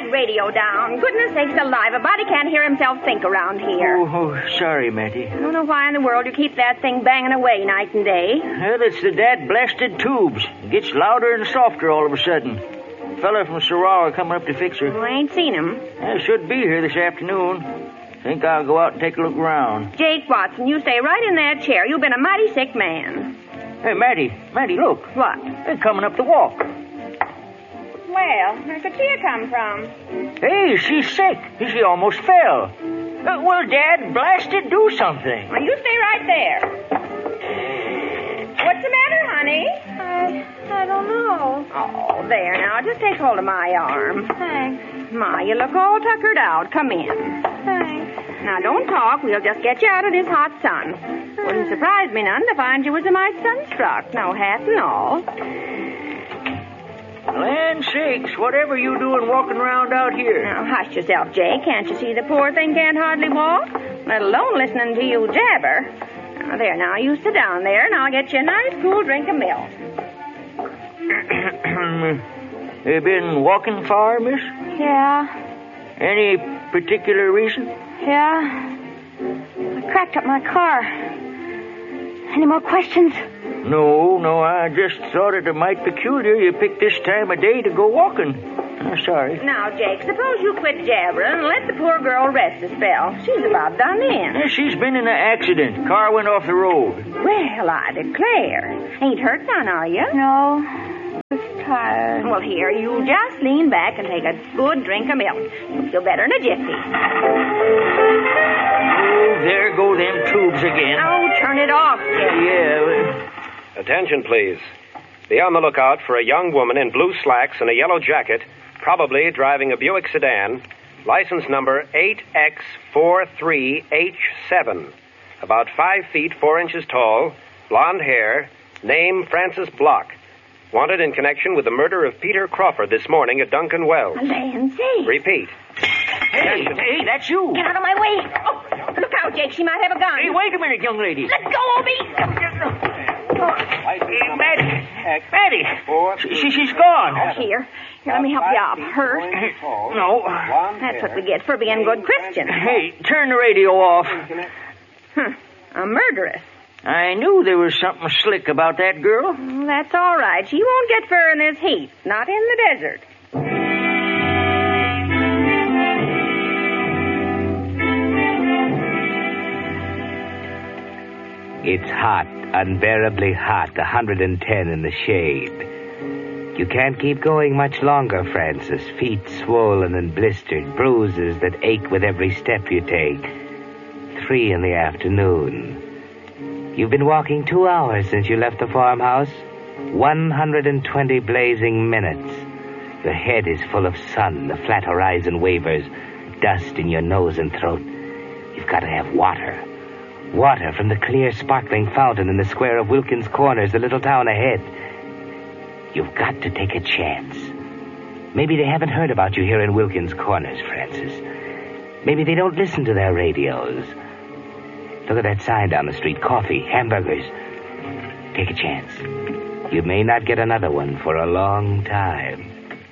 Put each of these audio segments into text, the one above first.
that radio down. Goodness sakes alive, a body can't hear himself think around here. Oh, sorry, Matty. I don't know why in the world you keep that thing banging away night and day. Well, it's the dad-blasted tubes. It gets louder and softer all of a sudden. Fella from Sarawak coming up to fix her. Well, I ain't seen him. I should be here this afternoon. Think I'll go out and take a look around. Jake Watson, you stay right in that chair. You've been a mighty sick man. Hey, Matty, look. What? They're coming up the walk. Well, where's the cheer come from? Hey, she's sick. She almost fell. Well, Dad, blast it, do something. Well, you stay right there. What's the matter, honey? I don't know. Oh, there now. Just take hold of my arm. Thanks. Ma, you look all tuckered out. Come in. Thanks. Now, don't talk. We'll just get you out of this hot sun. Wouldn't surprise me none to find you was a mite sunstruck. No hat and all. Land sakes, whatever you doing walking around out here? Now, hush yourself, Jake. Can't you see the poor thing can't hardly walk? Let alone listening to you jabber. Now, there, now, you sit down there, and I'll get you a nice cool drink of milk. You been walking far, miss? Yeah. Any particular reason? Yeah. I cracked up my car. Any more questions? No, I just thought it a mite peculiar you picked this time of day to go walking. Sorry. Now, Jake, suppose you quit jabbering and let the poor girl rest a spell. She's about done in. Yeah, she's been in an accident. Car went off the road. Well, I declare. Ain't hurt none, are you? No. Just tired. Well, here, you just lean back and take a good drink of milk. You'll feel better in a jiffy. Oh, there go them tubes again. Oh, turn it off, Jake. Yeah. Attention, please. Be on the lookout for a young woman in blue slacks and a yellow jacket, probably driving a Buick sedan, license number 8X43H7, about 5 feet 4 inches tall, blonde hair, name Frances Block. Wanted in connection with the murder of Peter Crawford this morning at Duncan Wells. Land sakes. Repeat. Hey, that's you. Get out of my way. Oh, look out, Jake. She might have a gun. Hey, wait a minute, young lady. Let go of me. Hey, Matty. She's gone. Oh, here, let me help you up. Hurt? No. That's what we get for being good Christians. Hey, turn the radio off. A murderess. I knew there was something slick about that girl. That's all right. She won't get fur in this heat. Not in the desert. It's hot, unbearably hot, 110 in the shade. You can't keep going much longer, Francis. Feet swollen and blistered, bruises that ache with every step you take. 3 in the afternoon. You've been walking 2 hours since you left the farmhouse. 120 blazing minutes. Your head is full of sun. The flat horizon wavers. Dust in your nose and throat. You've got to have water. Water from the clear, sparkling fountain in the square of Wilkins Corners, the little town ahead. You've got to take a chance. Maybe they haven't heard about you here in Wilkins Corners, Francis. Maybe they don't listen to their radios. Look at that sign down the street. Coffee, hamburgers. Take a chance. You may not get another one for a long time.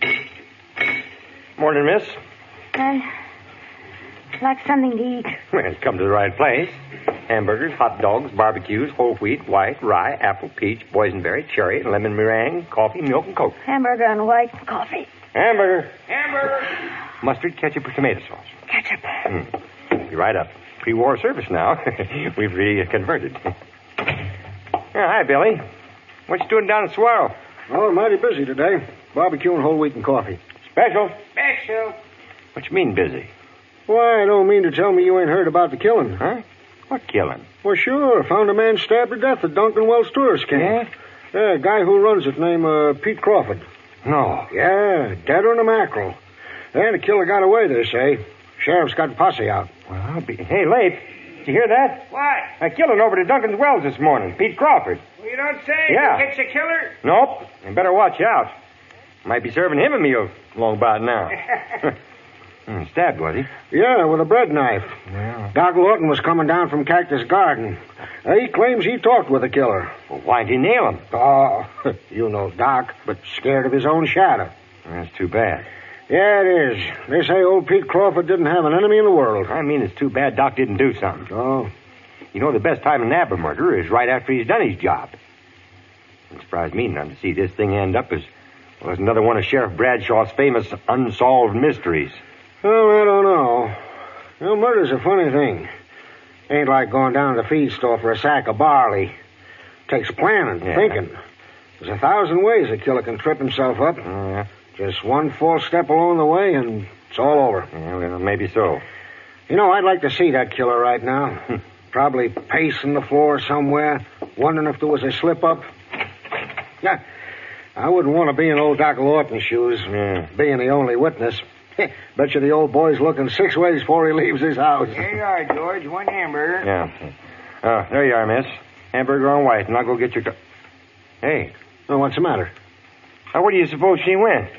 Morning, miss. I'd like something to eat. Well, come to the right place. Hamburgers, hot dogs, barbecues, whole wheat, white, rye, apple, peach, boysenberry, cherry, lemon meringue, coffee, milk, and Coke. Hamburger and white coffee. Hamburger. Mustard, ketchup, or tomato sauce? Ketchup. Be right up. Pre-war service now. We've reconverted. Hi, Billy. What you doing down at Swirl? Oh, mighty busy today. Barbecue and whole wheat and coffee. Special. What you mean busy? Why, I don't mean to tell me you ain't heard about the killing. Huh? What killing? Well, sure. Found a man stabbed to death at Duncan Wells tourist camp. Yeah? Yeah, a guy who runs it named Pete Crawford. No. Yeah, deader than a mackerel. And the killer got away, they say. Sheriff's got the posse out. Well, Hey, Leif, did you hear that? What? A killing over to Duncan Wells this morning. Pete Crawford. Well, you don't say. Yeah. You catch the killer? Nope. You better watch out. Might be serving him a meal long about now. Stabbed, was he? Yeah, with a bread knife. Yeah. Doc Lawton was coming down from Cactus Garden. He claims he talked with the killer. Well, why'd he nail him? Oh, you know Doc, but scared of his own shadow. That's too bad. Yeah, it is. They say old Pete Crawford didn't have an enemy in the world. I mean, it's too bad Doc didn't do something. Oh? You know, the best time to nab a murderer is right after he's done his job. It surprised me none to see this thing end up as, well, as another one of Sheriff Bradshaw's famous unsolved mysteries. Well, I don't know. You know, murder's a funny thing. Ain't like going down to the feed store for a sack of barley. Takes planning, thinking. There's 1,000 ways a killer can trip himself up. Yeah. Just one false step along the way, and it's all over. Yeah, well, maybe so. You know, I'd like to see that killer right now. Probably pacing the floor somewhere, wondering if there was a slip-up. Yeah, I wouldn't want to be in old Doc Lawton's shoes, being the only witness. Bet you the old boy's looking 6 ways before he leaves his house. Here you are, George. One hamburger. Yeah. There you are, miss. Hamburger on white, and I'll go get your... Hey. Oh, what's the matter? Where do you suppose she went?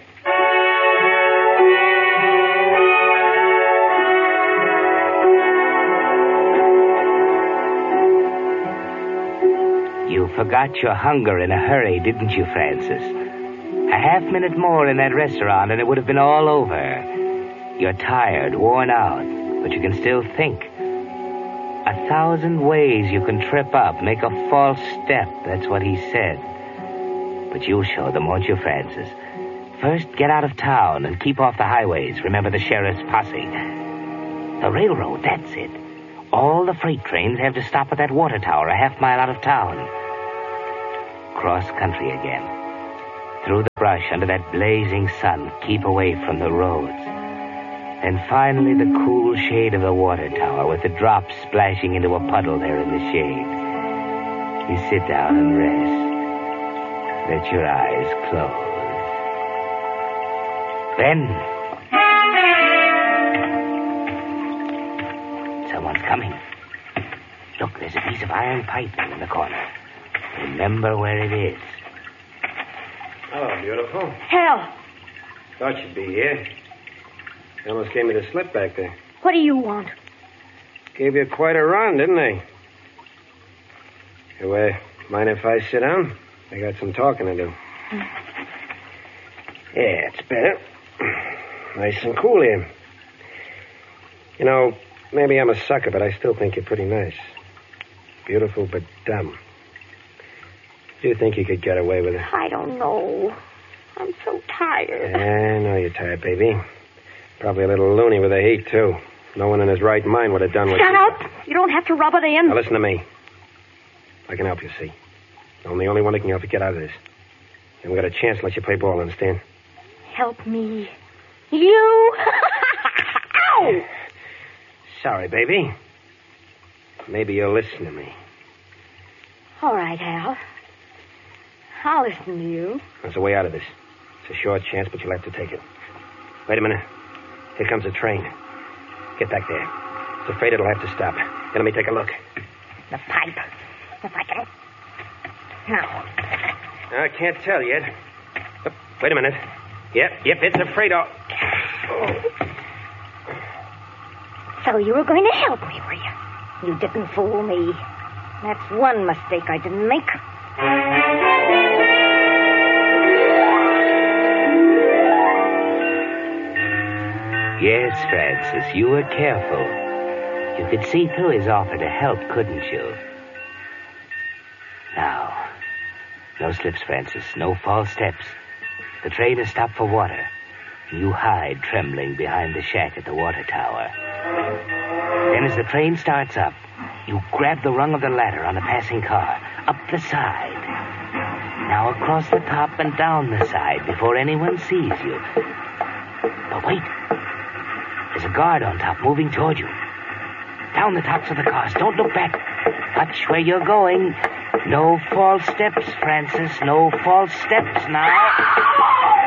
You forgot your hunger in a hurry, didn't you, Francis? A half-minute more in that restaurant and it would have been all over. You're tired, worn out, but you can still think. 1,000 ways you can trip up, make a false step, that's what he said. But you'll show them, won't you, Francis? First, get out of town and keep off the highways. Remember the sheriff's posse. The railroad, that's it. All the freight trains have to stop at that water tower a half-mile out of town. Cross country again. Through the brush under that blazing sun, keep away from the roads. And finally the cool shade of the water tower with the drops splashing into a puddle there in the shade. You sit down and rest. Let your eyes close. Then... someone's coming. Look, there's a piece of iron pipe in the corner. Remember where it is. Oh, beautiful. Hal, Thought you'd be here. They almost gave me the slip back there. what do you want? Gave you quite a run, didn't they? You, mind if I sit down? I got some talking to do. Yeah, it's better. Nice and cool here. You know, maybe I'm a sucker, but I still think you're pretty nice. Beautiful, but dumb. Do you think you could get away with it? I don't know. I'm so tired. I know you're tired, baby. Probably a little loony with the heat, too. No one in his right mind would have done what Shut up! You don't have to rub it in. Now, listen to me. I can help you, see. I'm the only one that can help you get out of this. And we got a chance to let you play ball, understand? Help me. You? Ow! Sorry, baby. Maybe you'll listen to me. All right, Hal. I'll listen to you. There's a way out of this. It's a short chance, but you'll have to take it. Wait a minute. Here comes a train. Get back there. It's afraid it'll have to stop. Now, let me take a look. The pipe. If I can... Now. I can't tell yet. Oh, wait a minute. Yep, it's afraid of... So you were going to help me, were you? You didn't fool me. That's one mistake I didn't make. Yes, Francis, you were careful. You could see through his offer to help, couldn't you? Now, no slips, Francis. No false steps. The train has stopped for water. You hide, trembling, behind the shack at the water tower. Then as the train starts up, you grab the rung of the ladder on a passing car, up the side. Now across the top and down the side before anyone sees you. But wait. There's a guard on top moving toward you. Down the tops of the cars. Don't look back. Watch where you're going. No false steps, Francis. No false steps now.